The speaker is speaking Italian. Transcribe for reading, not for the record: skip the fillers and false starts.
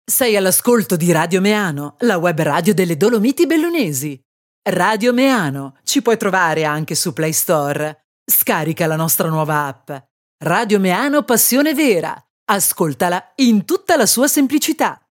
Sei all'ascolto di Radio Meano, la web radio delle Dolomiti Bellunesi. Radio Meano, ci puoi trovare anche su Play Store. Scarica la nostra nuova app. Radio Meano Passione Vera. Ascoltala in tutta la sua semplicità.